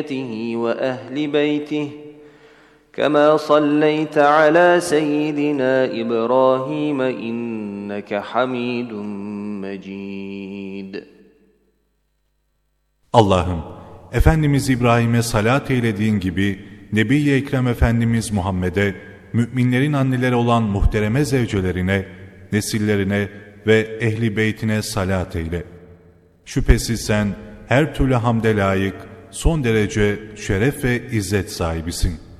وأهل بيته كما صليت على سيدنا إبراهيم إنك حميد مجيد. Allah'ım, Efendimiz İbrahim'e salat eylediğin gibi Nebi-i Ekrem Efendimiz Muhammed'e, müminlerin anneleri olan muhtereme zevcelerine, nesillerine ve ehli beytine salat eyle. Şüphesiz sen her türlü hamde layık, son derece şeref ve izzet sahibisin.